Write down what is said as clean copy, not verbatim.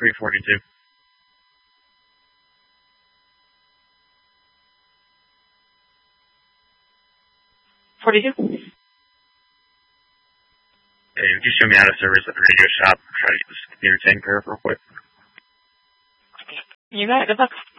342. 42. Hey, would you show me how to service at the radio shop? Try to get this computer taken care of real quick. You got it. Good luck.